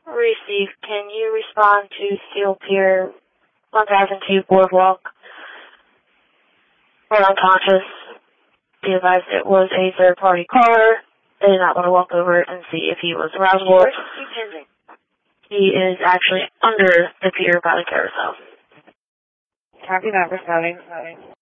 Receive. Can you respond to Steel Pier 1002 Boardwalk? We're unconscious. Be advised it was a third-party caller. They did not want to walk over and see if he was arousable. Where's he pending? He is actually under the pier by the carousel. Copy that, responding.